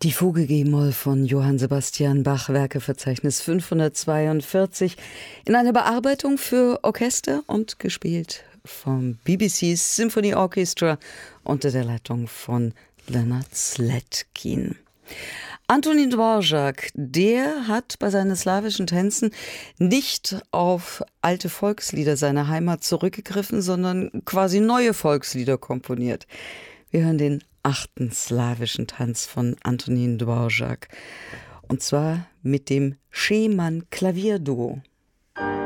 Die Fuge G-Moll von Johann Sebastian Bach, Werkeverzeichnis 542, in einer Bearbeitung für Orchester und gespielt vom BBC's Symphony Orchestra unter der Leitung von Leonard Slatkin. Antonín Dvořák, der hat bei seinen slawischen Tänzen nicht auf alte Volkslieder seiner Heimat zurückgegriffen, sondern quasi neue Volkslieder komponiert. Wir hören den 8. slawischen Tanz von Antonín Dvořák, und zwar mit dem Szeman Klavierduo.